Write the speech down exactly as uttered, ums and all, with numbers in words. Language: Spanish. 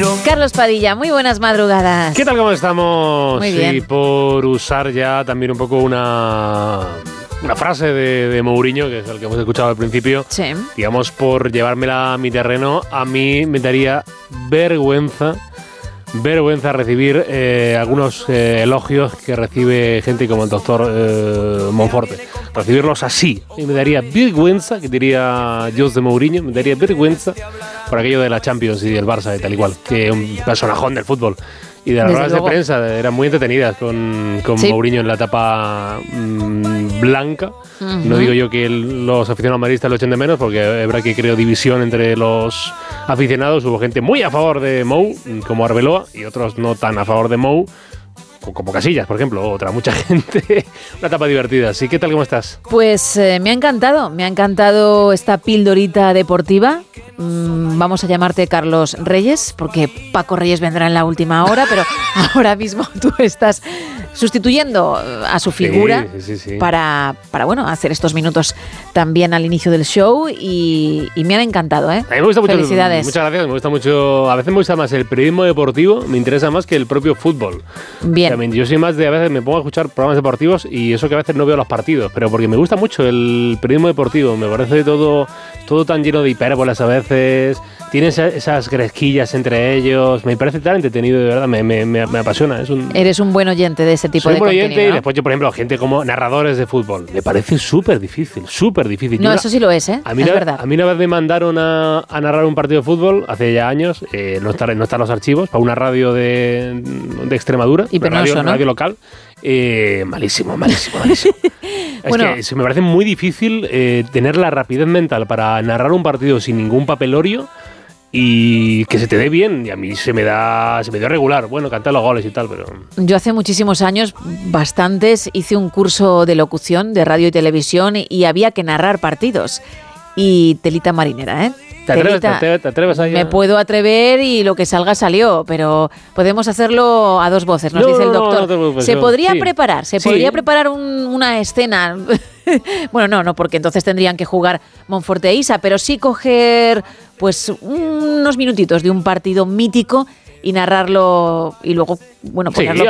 Carlos Padilla, muy buenas madrugadas. ¿Qué tal, cómo estamos? Muy bien. Y por usar ya también un poco una, una frase de, de Mourinho, que es el que hemos escuchado al principio, Sí. digamos, por llevármela a mi terreno, a mí me daría vergüenza, vergüenza recibir eh, algunos eh, elogios que recibe gente como el doctor eh, Monforte. Recibirlos así. Y me daría vergüenza, que diría José Mourinho, me daría vergüenza por aquello de la Champions y del Barça y tal y cual, que un personajón del fútbol. Y de las Desde ruedas de luego. prensa eran muy entretenidas con, con Sí. Mourinho en la etapa mmm, blanca. Uh-huh. No digo yo que el, los aficionados madridistas lo echen de menos, porque es verdad que creo división entre los aficionados. Hubo gente muy a favor de Mou, como Arbeloa, y otros no tan a favor de Mou, como Casillas, por ejemplo, otra mucha gente. Una etapa divertida. ¿Sí? ¿Qué tal? ¿Cómo estás? Pues eh, me ha encantado, me ha encantado esta pildorita deportiva. Mm, vamos a llamarte Carlos Reyes, porque Paco Reyes vendrá en la última hora, pero ahora mismo tú estás sustituyendo a su figura Sí, sí, sí. para, para bueno, hacer estos minutos también al inicio del show y, y me han encantado, ¿eh? A mí me gusta mucho. Felicidades. Muchas gracias. Me gusta mucho. A veces me gusta más el periodismo deportivo, me interesa más que el propio fútbol. Bien. También, yo soy más de, a veces me pongo a escuchar programas deportivos y eso que a veces no veo los partidos, pero porque me gusta mucho el periodismo deportivo, me parece todo, todo tan lleno de hipérbolas a veces, tiene esa, esas gresquillas entre ellos, me parece tan entretenido, de verdad, me, me, me, me apasiona. Es un, Eres un buen oyente de ese tipo soy de un buen contenido, oyente, ¿no? y después yo, por ejemplo, gente como narradores de fútbol, me parece súper difícil, súper difícil. No, Yo eso sí lo es, ¿eh? A mí, es una, verdad. a mí una vez me mandaron a, a narrar un partido de fútbol, hace ya años, eh, no están no están los archivos, para una radio de, de Extremadura, Y una penoso, radio, ¿no? radio local. Eh, malísimo, malísimo, malísimo. Es Bueno. que se me parece muy difícil eh, tener la rapidez mental para narrar un partido sin ningún papelorio y que se te dé bien. Y a mí se me da se me dio regular. Bueno, cantar los goles y tal, pero... Yo hace muchísimos años, bastantes, hice un curso de locución de radio y televisión y, y había que narrar partidos. Y telita marinera, ¿eh? ¿Te atreves, Telita. te, te atreves ahí? Me a- puedo atrever y lo que salga salió, pero podemos hacerlo a dos voces, nos No, dice el no, no, doctor. no te preocupes, se yo- podría sí. preparar, se Sí. podría preparar un- una escena. Bueno, no, no, porque entonces tendrían que jugar Monforte e Isa, pero sí coger pues unos minutitos de un partido mítico y narrarlo y luego, bueno, Sí, ponerlo por